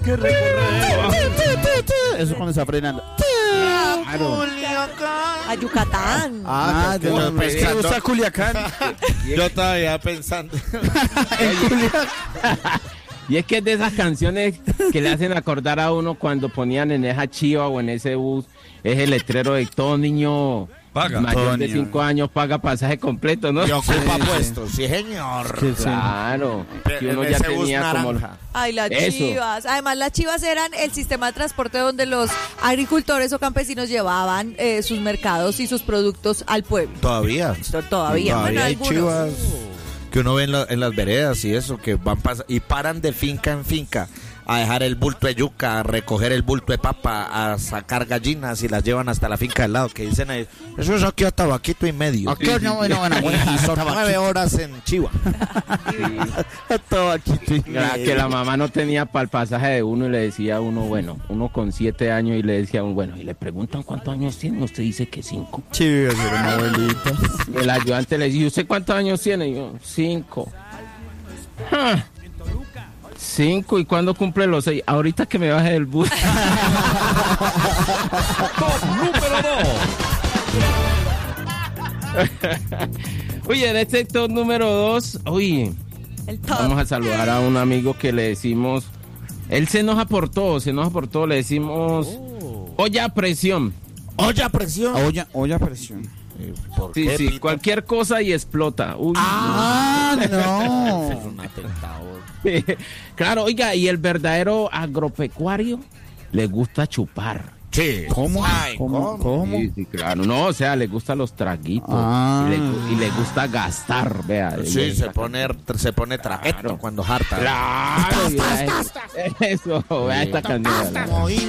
Que recorrer. Eso cuando está frenando. Claro. A Yucatán. ¿Te gusta Culiacán? Yo todavía pensando. Y es que es de esas canciones que le hacen acordar a uno cuando ponían en esa chiva o en ese bus, es el letrero de todo niño mayor de 5 años paga pasaje completo, ¿no? Y ocupa puestos, sí señor. Claro, que uno En ya ese bus tenía como... naranja. Ay, las Eso. chivas. Además, las chivas eran el sistema de transporte donde los agricultores o campesinos llevaban sus mercados y sus productos al pueblo. Todavía. Todavía. Bueno, hay algunos. chivas que uno ve en las veredas y eso, que van y paran de finca en finca a dejar el bulto de yuca, a recoger el bulto de papa, a sacar gallinas y las llevan hasta la finca del lado, que dicen ahí, eso es aquí a tabaquito y medio. Aquí no, Y son 9 horas en Chiva. Que la mamá no tenía para el pasaje de uno y le decía a uno, bueno, uno con 7 años y le decía a uno, bueno, y le preguntan cuántos años tiene, usted dice que 5. Sí, era una abuelita. El ayudante le decía, ¿usted cuántos años tiene? Y yo, 5. 5, ¿y cuándo cumple los 6? Ahorita que me baje del bus. Top número 2. Oye, en este top número 2, oye, El top. vamos a saludar a un amigo que le decimos, él se enoja por todo, le decimos, olla a presión. Olla a presión. Olla a presión. ¿Por Sí, qué, sí, Pito? cualquier cosa y explota. Uy, no. Es un atentado. Claro, oiga, y el verdadero agropecuario le gusta chupar. Sí. ¿Cómo? Ay, ¿Cómo? Sí, claro, no, o sea, le gustan los traguitos y le gusta gastar, vea. Sí, se pone trajeto cuando harta. Claro, eso, vea esta canción.